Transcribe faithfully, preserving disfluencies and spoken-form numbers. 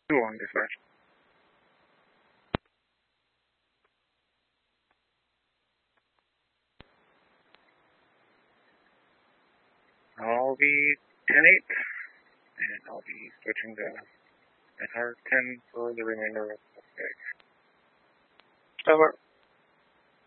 two on dispatch. I'll be ten eight, and I'll be switching to S R ten for the remainder of the day. Over.